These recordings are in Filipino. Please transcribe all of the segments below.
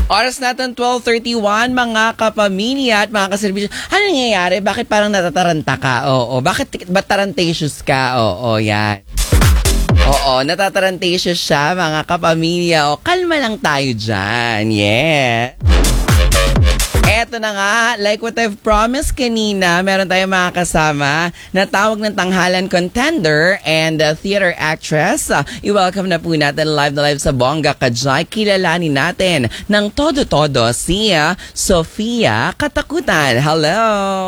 Oras natin 12:31 mga kapamilya at mga kaservisyo. Ano nangyayari? Bakit parang natataranta ka? Oo. Bakit ba tarantatious ka? Oo, yan. Oo, natatarantatious siya mga kapamilya. O, kalma lang tayo dyan. Yeah. Eto na nga, like what I've promised kanina, meron tayong mga kasama na tawag ng tanghalan contender and theater actress. I-welcome na po natin live na live sa Bongga Kajay. Kilalanin natin ng todo-todo si Sofia Katakutan. Hello!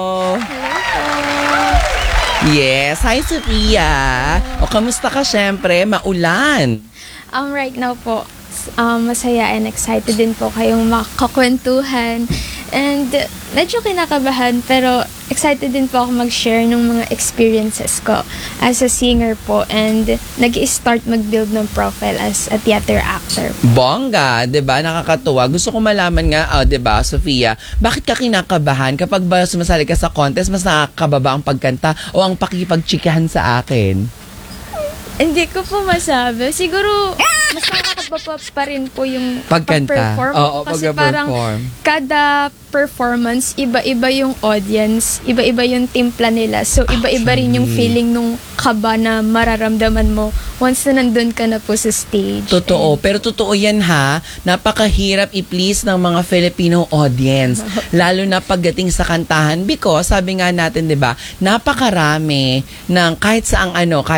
Yes, hi Sofia! O, kamusta ka syempre? Maulan. Right now po, masaya and excited din po kayong makakwentuhan. And medyo kinakabahan pero excited din po ako mag-share ng mga experiences ko as a singer po and nag-i-start mag-build ng profile as a theater actor. Bongga, 'di ba? Nakakatuwa. Gusto ko malaman nga, 'di ba, Sofia, bakit ka kinakabahan kapag ba sumasali ka sa contest, mas nakakababa ang pagkanta o ang pakikipagtsikahan sa akin? Hindi ko po masabi. Siguro mas nakakababa pa rin po yung pagkanta. Oo, kasi parang kada performance, iba-iba yung audience, iba-iba yung timpla nila. So, iba-iba rin yung feeling nung kaba na mararamdaman mo once na nandun ka na po sa stage. Totoo. Pero totoo yan ha. Napakahirap i-please ng mga Filipino audience. Lalo na pagdating sa kantahan. Because, sabi nga natin, di ba, napakarami ng kahit saang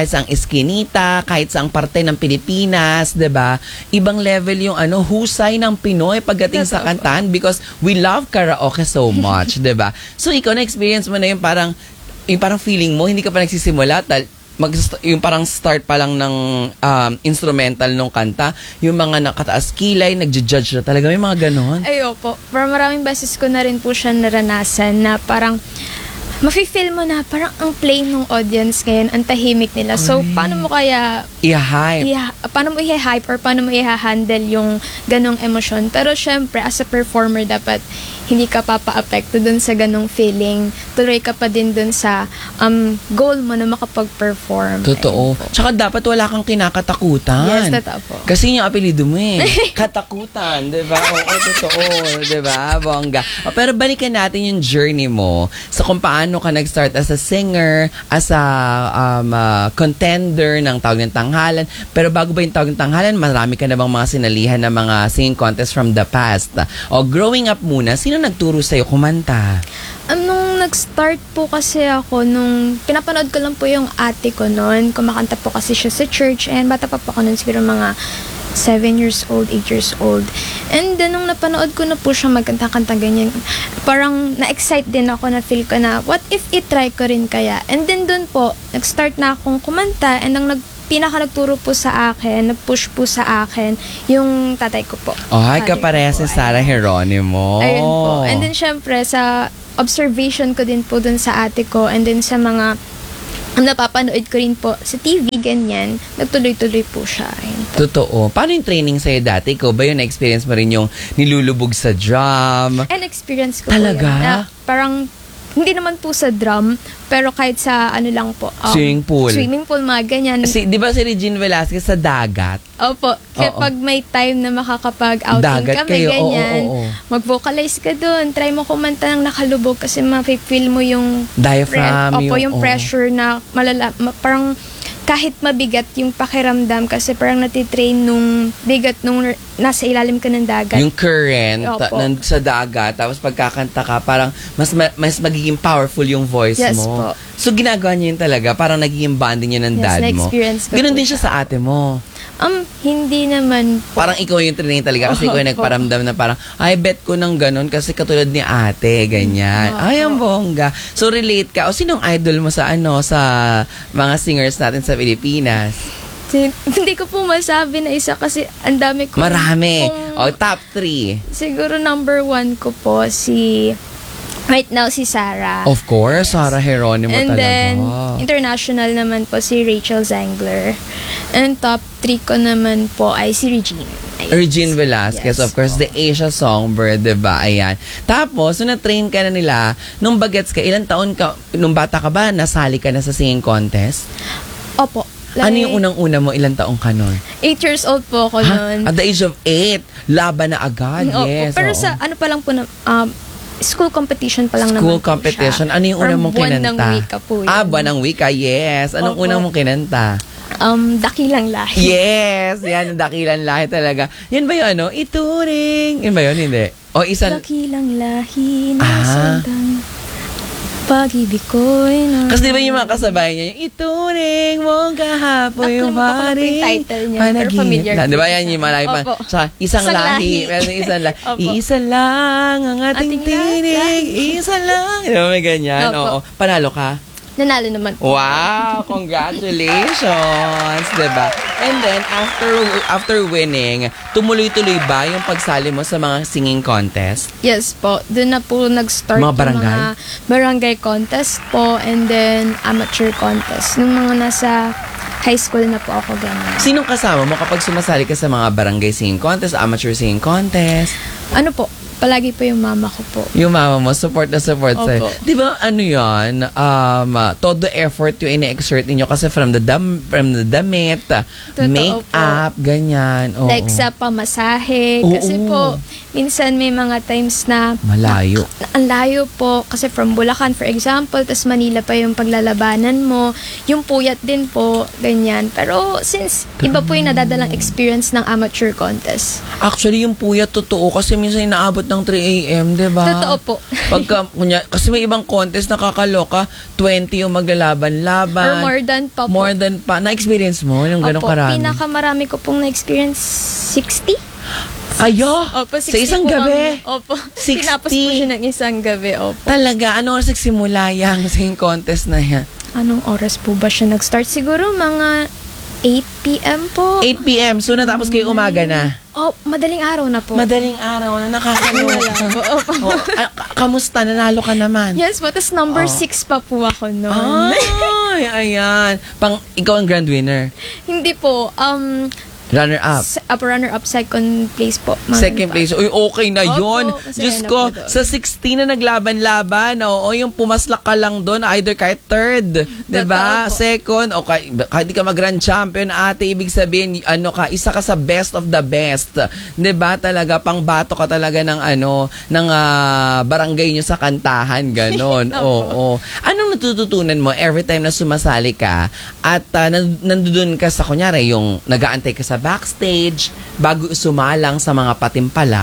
iskinita, kahit saang parte ng Pilipinas, di ba, ibang level yung husay ng Pinoy pagdating sa kantahan because we love karaoke so much, 'di ba? So ikaw na experience mo na yung parang feeling mo hindi ka pa nagsisimula yung parang start pa lang ng instrumental nung kanta, yung mga nakataas kilay, nagja-judge na talaga, may mga ganon. Ay, opo. Pero maraming beses ko na rin po siya naranasan na parang mafe-feel mo na parang ang plain ng audience ngayon, ang tahimik nila. So, paano mo kaya i-hype? Paano mo i-hype or paano mo i-handle yung ganong emosyon? Pero syempre, as a performer, dapat hindi ka papa-apekto dun sa ganong feeling. Tuloy ka pa din dun sa goal mo na makapag-perform. Totoo. Tsaka dapat wala kang kinakatakutan. Yes, totoo po. Kasi yung apelido mo Katakutan, di ba? Oo, totoo. Di ba? Bongga. Pero balikan natin yung journey mo sa kung paano ka nag-start as a singer, as a contender ng Tawag ng Tanghalan. Pero bago ba yung Tawag ng Tanghalan, marami ka na bang mga sinalihan na mga singing contest from the past? O growing up muna, sino nagturo sa'yo kumanta? Nung nag-start po kasi ako, nung pinapanood ko lang po yung ate ko noon, kumakanta po kasi siya sa church, and bata pa po ako noon, siguro mga 7 years old, 8 years old. And then, nung napanood ko na po siya magkanta-kanta ganyan, parang na-excite din ako, na feel ko na, what if i-try ko rin kaya? And then, dun po, nag-start na akong kumanta, and ang pinaka-nagturo po sa akin, nag-push po sa akin, yung tatay ko po. Oh, hi, kapareha si Sarah Geronimo. Ayun po. And then, syempre, sa observation ko din po dun sa ate ko, and then sa mga napapanood ko rin po sa TV, ganyan, nagtuloy-tuloy po siya. Totoo. Paano yung training sa'yo dati? Ikaw ba yung na-experience mo rin yung nilulubog sa drum? And experience ko talaga? Po yan. Parang, hindi naman po sa drum, pero kahit sa lang po. Swimming pool. Swimming pool, mga ganyan. Di ba si Regine Velasquez sa dagat? Opo. Kapag may time na makakapag-outing kami, kayo. ganyan, Oo. mag-vocalize ka dun. Try mo kumanta ng nakalubog kasi ma-feel mo yung diaphragm. Yung pressure na parang kahit mabigat yung pakiramdam kasi parang natitrain nung bigat nung nasa ilalim ka ng dagat. Yung current sa dagat, tapos pagkakanta ka, parang mas magiging powerful yung voice mo. Po. So, ginagawa niyo yun talaga, parang nagiging bonding yun ng dad mo. Na-experience ko. Ganon din siya sa ate mo. Hindi naman po. Parang ikaw yung training talaga kasi ikaw yung nagparamdam na parang, ay, bet ko ng ganon kasi katulad ni ate, ganyan. Ay, ang bongga. So, relate ka. O, sinong idol mo sa mga singers natin sa Pilipinas? Hindi ko po masabi na isa kasi ang dami ko. Marami. Top 3. Siguro number 1 ko po right now si Sarah. Of course, yes. Sarah Geronimo and talaga. And then, international naman po si Rachel Zangler. And top 3 ko naman po ay si Regine. Regine Velasquez, yes, of course, the Asia Songbird, diba? Ayan. Tapos, nung na-train ka na nila, nung bagets ka, ilang taon ka, nung bata ka ba, nasali ka na sa singing contest? Opo. Ano yung unang-una mo? Ilang taong ka nun? 8 years old po ako noon. At the age of 8, laban na agad. Opo. Yes. Pero oo. sa ano pa lang po na school competition pa lang School naman po competition. siya. Ano yung una Or mong buwan kinanta? ng wika po yun. Buwan ng wika, yes. Anong Opo. unang mong kinanta? Dakilang lahi. Yes! Yan, ang dakilan lahi talaga. Yan ba yun, ano? Ituring. Yan ba yun? Hindi. O isang... Dakilang lahi na Ah. sundang pag-ibig ko'y na... Kasi di ba yung mga kasabay niya, yung ituring mong kahapon yung Nakalimutan ko na po yung paring title niya, pero familiar Di ba po yan siya. yung malayo pa? Opo. Tsaka, isang Isang lahi. lahi. Meron isang lahi. Opo. Isa lang ang ating Ating lahi. tinig. Isa lang. Di ba may ganyan? Opo. Oo. Panalo ka? Nanalo naman po. Wow! Congratulations! Diba? And then, after winning, tumuloy-tuloy ba yung pagsali mo sa mga singing contest? Yes po. Doon na po nag-start Mga yung barangay? mga barangay contest po and then amateur contest. Nung mga nasa high school na po ako ganun. Sinong kasama mo kapag sumasali ka sa mga barangay singing contest, amateur singing contest? Ano po? Palagi po yung mama ko po. Yung mama mo, support na support sa'yo. Opo. Di ba, ano yan, todo effort yung ine-exert ninyo kasi from the damit, make-up, ganyan. Oo. Like sa pamasahe. Oo. Kasi po, minsan may mga times na Malayo. ang layo po. Kasi from Bulacan, for example, tas Manila pa yung paglalabanan mo. Yung puyat din po, ganyan. Pero since iba po yung nadadalang experience ng amateur contest. Actually, yung puyat totoo kasi minsan inaabot ng 3 a.m., di ba? Totoo po. Kasi may ibang contest nakakaloka, 20 yung maglalaban-laban. Or more than pa po. More than pa. Na-experience mo yung ganong Opo, karami? pinakamarami ko pong na-experience 60. Ayo! Opo, 60 Sa isang po gabi? Opo. 60? Tinapos po siya ng isang gabi. Opo. Talaga? Ano oras nagsimula yung singing contest na yan? Anong oras po ba siya nag-start? Siguro mga 8 p.m. po. 8 p.m. So, natapos kayo umaga na? Oh, madaling araw na po. Madaling araw na nakakaloka. Kamusta? Nanalo ka naman? Yes po. Tapos number 6 pa po ako noon. Ay, ayan. Ikaw ang grand winner. Hindi po. Runner-up. Runner-up, second place po. Second place. Uy, okay na yun. Opo, masaya Diyos na ko, po doon. sa 16 na naglaban-laban, oo, yung pumaslak ka lang doon, either kahit third, diba? Totoo po. Second, o kahit di ka mag-grand champion, ate, ibig sabihin, isa ka sa best of the best. Diba? Talaga, pangbato ka talaga ng barangay nyo sa kantahan, ganon. Oo. Anong natututunan mo every time na sumasali ka at nandun ka sa, kunyari, yung nag-aantay ka sa backstage, bago sumalang sa mga patimpalak,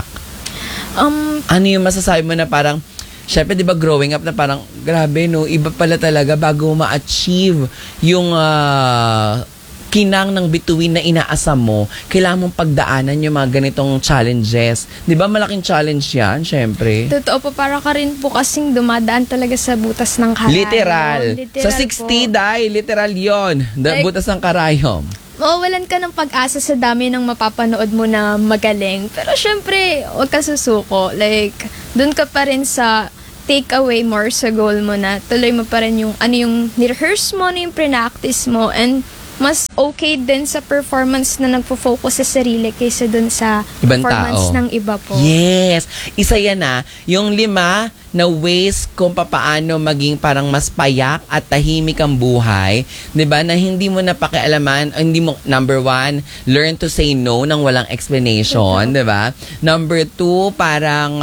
ano yung masasabi mo na parang, syempre, di ba, growing up na parang, grabe, no, iba pala talaga bago ma-achieve yung kinang ng bituin na inaasam mo, kailangan mong pagdaanan yung mga ganitong challenges. Di ba, malaking challenge yan, syempre. Totoo po, para ka rin po kasing dumadaan talaga sa butas ng karayom. Literal. Sa 60, po. dahil literal yon, butas ng karayom. Mawawalan ka ng pag-asa sa dami ng mapapanood mo na magaling. Pero syempre, huwag ka susuko. Like, dun ka pa rin sa take away more sa goal mo na tuloy mo pa rin yung yung ni-rehearse mo, yung pre-practice mo, and mas okay din sa performance na nagpo-focus sa sarili kaysa dun sa Ibang performance tao. ng iba po. Yes. Isa yan yung 5 na ways kung papaano maging parang mas payak at tahimik ang buhay. 'Di ba? Na hindi mo napakialaman, hindi mo, number 1, learn to say no nang walang explanation. 'Di ba? Number 2, parang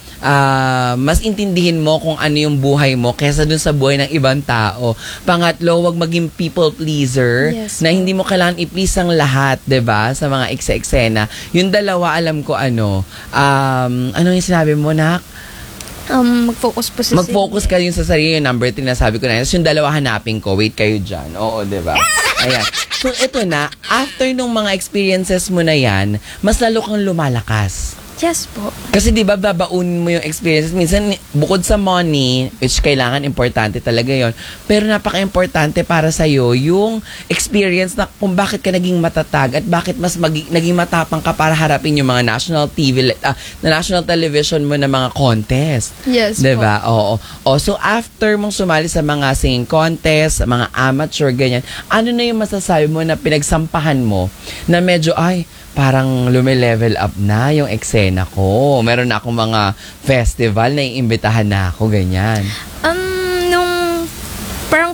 mas intindihin mo kung ano yung buhay mo kaysa dun sa buhay ng ibang tao. Pangatlo, wag maging people pleaser. Yes, na hindi mo kailangan i-please ang lahat, 'di ba? Sa mga eksena. Yung dalawa, alam ko ano yung sinabi mo, Nak? Mag-focus po sa Mag-focus ka yun sa sarili. Yung number 3 na sabi ko na. Tapos yung dalawa hanapin ko. Wait kayo dyan. Oo, diba? Ayan. So, ito na. After nung mga experiences mo na yan, mas lalo kang lumalakas. Yes po. Kasi di ba babaunin mo yung experiences. Minsan, bukod sa money, which kailangan, importante talaga yon, pero napaka-importante para sa'yo yung experience na kung bakit ka naging matatag at bakit mas naging matapang ka para harapin yung mga national television mo na mga contest. Yes Diba? Oo. So, after mong sumali sa mga singing contest, mga amateur, ganyan, ano na yung masasabi mo na pinagsampahan mo na medyo, parang lume-level up na yung eksena ko. Meron na akong mga festival na iimbitahan na ako, ganyan. Nung parang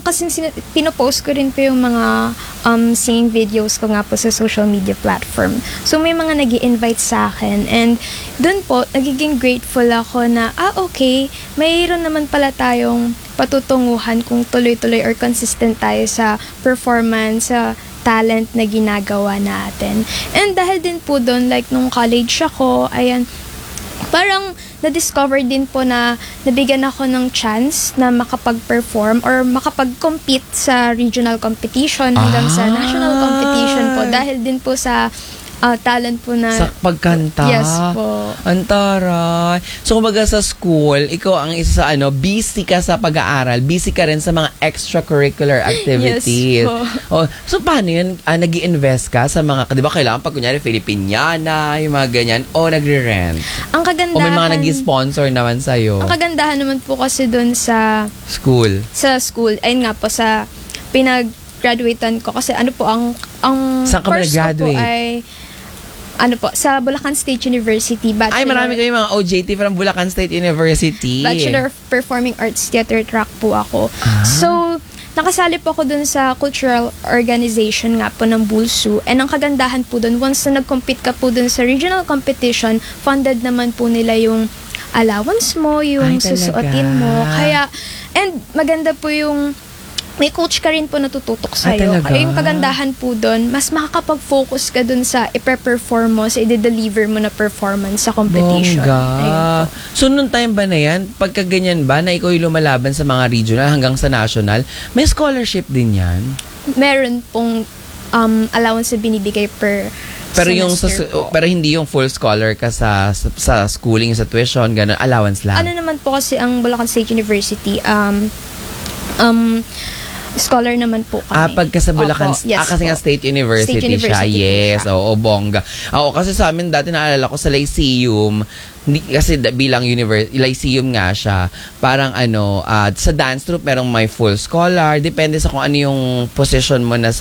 kasi pinopost ko rin po yung mga singing videos ko nga po sa social media platform. So may mga nag-i-invite sa akin and dun po, nagiging grateful ako na, okay, mayroon naman pala tayong patutunguhan kung tuloy-tuloy or consistent tayo sa performance, sa talent na ginagawa natin. And dahil din po dun, like nung college ako, ayan, parang na-discover din po na nabigyan ako ng chance na makapag-perform or makapag-compete sa regional competition hanggang sa national competition po dahil din po sa talent po na sa pagkanta. Yes po. Antaray. So kumbaga sa school, ikaw ang isa sa busy ka sa pag-aaral, busy ka rin sa mga extracurricular activities. Yes po. So paano yun? Nag-i-invest ka sa mga, di ba kailangan pag kunyari Filipiniana, yung mga ganyan, o nagre-rent? Ang kagandahan, O may mga nag-sponsor naman sa'yo? Ang kagandahan naman po kasi dun sa School. Ayun nga po, sa pinag-graduatean ko. Kasi ano po, ang Saan ka course ko po nag-graduate? ay sa Bulacan State University. Ay, marami kayo mga OJT from Bulacan State University. Bachelor of Performing Arts Theater track po ako. So, nakasali po ako dun sa cultural organization nga po ng Bulsu. And ang kagandahan po dun, once na nag-compete ka po dun sa regional competition, funded naman po nila yung allowance mo, yung susuotin mo. Kaya, and maganda po yung may coach ka rin po natututok sa'yo. Kaya yung kagandahan po doon, mas makakapag-focus ka doon sa i-perform mo, sa i-deliver mo na performance sa competition. Bongga. So, nung time ba na yan, pagka ganyan ba, na ikaw yung lumalaban sa mga regional hanggang sa national, may scholarship din yan? Meron pong allowance na binibigay per pero yung pero hindi yung full scholar ka sa schooling, sa tuition, ganun, allowance lang. Ano naman po kasi ang Bulacan State University, scholar naman po kami. Pagka sa Bulacan, yes, kasi nga State University siya. Yes, oo, bongga. Ako kasi sa amin dati naalala ko sa Lyceum, kasi bilang Lyceum nga siya, parang sa dance troupe merong may full scholar, depende sa kung ano yung position mo na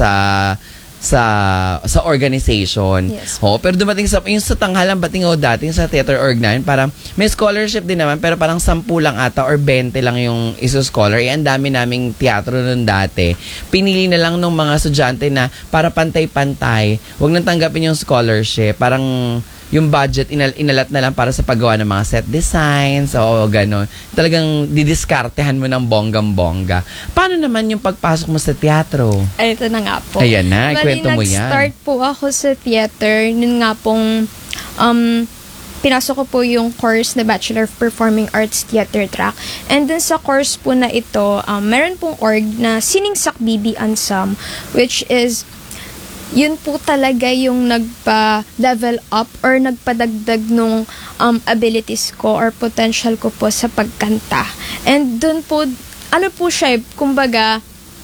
sa organization. Yes. Pero dumating yung sa tanghalang bating dating sa theater org na yun, parang may scholarship din naman, pero parang 10 lang ata or 20 lang yung iso-scholar. Ang dami naming teatro nun dati. Pinili na lang ng mga estudyante na para pantay-pantay, wag nang tanggapin yung scholarship. Parang yung budget inalat na lang para sa paggawa ng mga set designs o gano'n. Talagang didiskartehan mo ng bonggang-bongga. Paano naman yung pagpasok mo sa teatro? Ay, ito na nga po. Ayan na, ikwento mo yan. Nag-start po ako sa theater. Yun nga pong pinasok ko po yung course na Bachelor of Performing Arts Theater track. And dun sa course po na ito, meron pong org na Siningsak BB Ansam, which is yun po talaga yung nagpa-level up or nagpadagdag nung abilities ko or potential ko po sa pagkanta. And dun po, siya, kumbaga,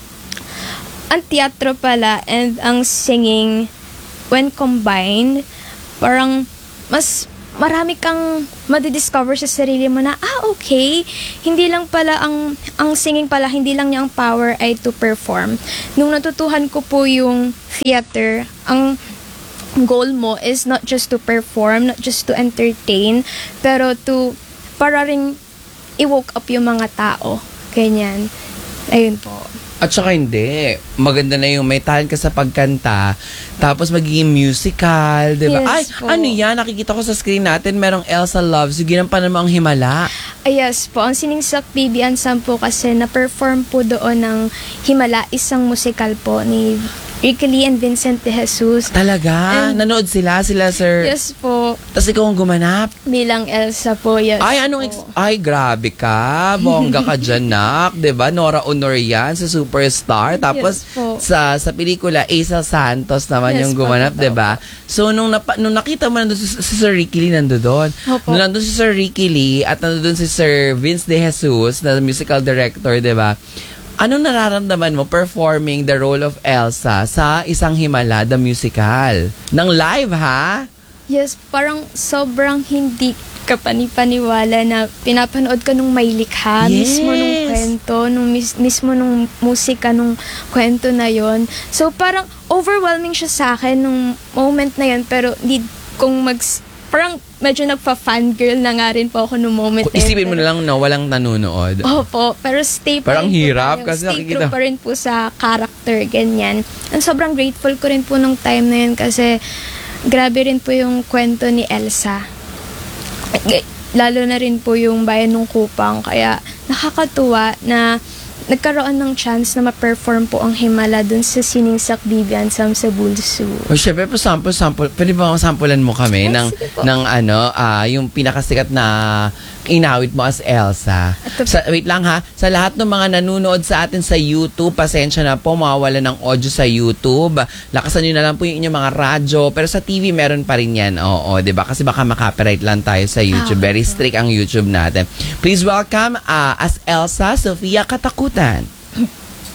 ang teatro pala and ang singing, when combined, parang mas marami kang madidiscover sa sarili mo na, okay, hindi lang pala ang singing pala, hindi lang niya ang power ay to perform. Nung natutuhan ko po yung theater, ang goal mo is not just to perform, not just to entertain, pero para rin i-woke up yung mga tao. Ganyan. Ayun po. At saka hindi. Maganda na yung may talent ka sa pagkanta, tapos magiging musical, di ba? Yes, Ay, ano yan? Nakikita ko sa screen natin, merong Elsa Loves You. Ginampanan mo ang Himala. Yes po. Ang Siningsak BB Ansam po kasi na-perform po doon ng Himala, isang musical po ni Ricky Lee and Vincent De Jesus. Talaga? Nanood sila, sir? Yes po. Tapos ikaw ang gumanap? Bilang Elsa po, yes. Ay, ay, grabe ka. Bongga ka dyan, nak. Diba? Nora Honor yan, sa Superstar. Tapos, yes, sa pelikula, Asa Santos naman yung gumanap, diba? So, nung nakita mo nandun si Sir Ricky Lee nandun. Nung nandun si Sir Ricky Lee at nandun si Sir Vince De Jesus na musical director, diba? Anong nararamdaman mo performing the role of Elsa sa isang Himala, the musical? Nang live, ha? Yes, parang sobrang hindi ka panipaniwala na pinapanood ka nung may likha, mismo nung kwento, mismo nung musika nung kwento na yon. So parang overwhelming siya sa akin nung moment na yon, pero need kong parang medyo nagpa-fangirl na nga rin po ako no moment. Isipin mo na lang, no, walang nanonood. Opo, pero stay pa Parang rin po hirap tayo. kasi Stay nakikita. true pa rin po sa character, ganyan. And sobrang grateful ko rin po nung time na yun kasi grabe rin po yung kwento ni Elsa. Lalo na rin po yung Bayan ng Kupang. Kaya nakakatuwa na nagkaroon ng chance na ma-perform po ang Himala dun sa Siningsak Bibian Sam sa Bulsu. O syempre po sample. Pwede ba sampulan mo kami Ay, ng sige po. yung pinakasikat na inawit mo as Elsa. Ito po. Wait lang ha. Sa lahat ng mga nanonood sa atin sa YouTube, pasensya na po, mawawala ng audio sa YouTube. Lakasan nyo na lang po yung inyong mga radyo. Pero sa TV, meron pa rin yan. Oo, diba? Kasi baka makapiright lang tayo sa YouTube. Very strict ang YouTube natin. Please welcome as Elsa Sofia Katakutan.